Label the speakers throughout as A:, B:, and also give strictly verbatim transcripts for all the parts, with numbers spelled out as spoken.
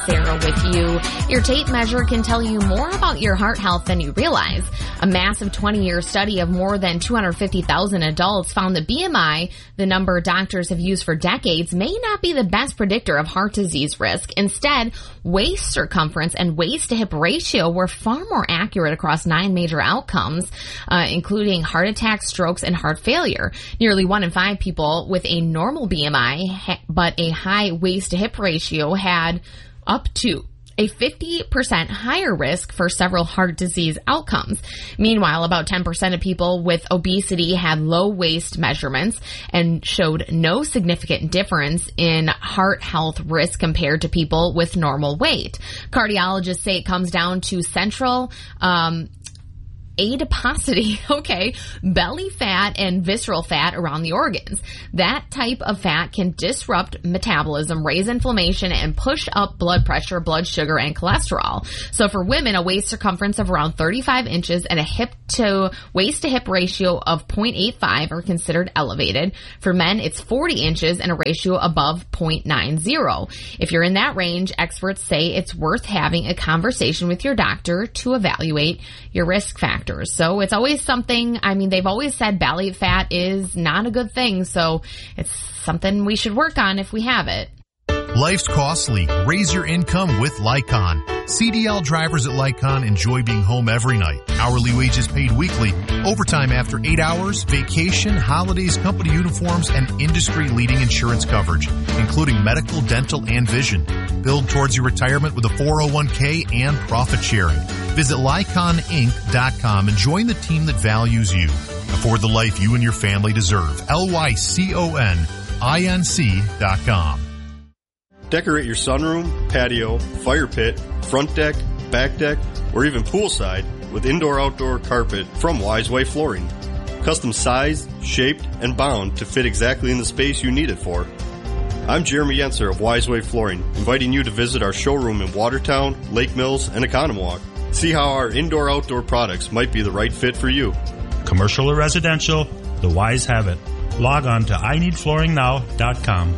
A: Sarah with you. Your tape measure can tell you more about your heart health than you realize. A massive twenty-year study of more than two hundred fifty thousand adults found that B M I, the number doctors have used for decades, may not be the best predictor of heart disease risk. Instead, waist circumference and waist-to-hip ratio were far more accurate across nine major outcomes, uh, including heart attacks, strokes, and heart failure. Nearly one in five people with a normal B M I, ha- but a high waist-to-hip ratio had up to a fifty percent higher risk for several heart disease outcomes. Meanwhile, about ten percent of people with obesity had low waist measurements and showed no significant difference in heart health risk compared to people with normal weight. Cardiologists say it comes down to central um adiposity, okay, belly fat and visceral fat around the organs. That type of fat can disrupt metabolism, raise inflammation, and push up blood pressure, blood sugar, and cholesterol. So for women, a waist circumference of around thirty-five inches and a hip to waist to hip ratio of zero point eight five are considered elevated. For men, it's forty inches and a ratio above zero point nine zero. If you're in that range, experts say it's worth having a conversation with your doctor to evaluate your risk factors. So it's always something, I mean, they've always said belly fat is not a good thing, so it's something we should work on if we have it.
B: Life's costly. Raise your income with Lycon. C D L drivers at Lycon enjoy being home every night. Hourly wages paid weekly, overtime after eight hours, vacation, holidays, company uniforms, and industry-leading insurance coverage, including medical, dental, and vision. Build towards your retirement with a four oh one k and profit sharing. Visit Lycon Inc dot com and join the team that values you. Afford the life you and your family deserve. L Y C O N I N C dot com.
C: Decorate your sunroom, patio, fire pit, front deck, back deck, or even poolside with indoor-outdoor carpet from Wiseway Flooring. Custom sized, shaped, and bound to fit exactly in the space you need it for. I'm Jeremy Yenser of Wiseway Flooring, inviting you to visit our showroom in Watertown, Lake Mills, and Economowoc. See how our indoor-outdoor products might be the right fit for you.
D: Commercial or residential, the Wise have it. Log on to I need flooring now dot com.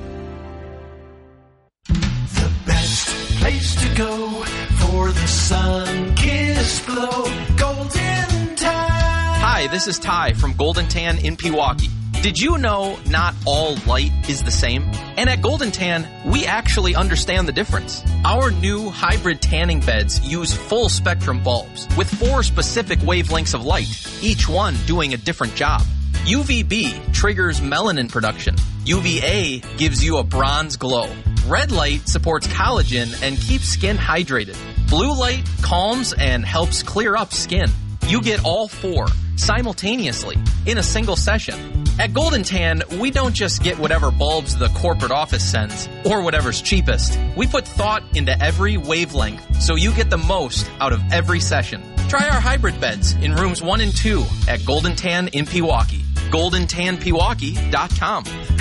E: The best place to go for the sun-kissed glow. Golden Tan.
F: Hi, this is Ty from Golden Tan in Pewaukee. Did you know not all light is the same? And at Golden Tan, we actually understand the difference. Our new hybrid tanning beds use full spectrum bulbs with four specific wavelengths of light, each one doing a different job. U V B triggers melanin production. U V A gives you a bronze glow. Red light supports collagen and keeps skin hydrated. Blue light calms and helps clear up skin. You get all four simultaneously in a single session. At Golden Tan, we don't just get whatever bulbs the corporate office sends or whatever's cheapest. We put thought into every wavelength so you get the most out of every session. Try our hybrid beds in rooms one and two at Golden Tan in Pewaukee. golden tan pewaukee dot com.